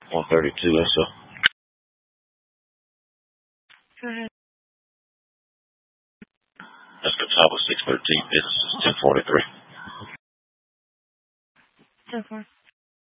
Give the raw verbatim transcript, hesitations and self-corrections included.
one thirty-two S O. Go ahead. That's the top of six thirteen. Business is ten forty-three. So far.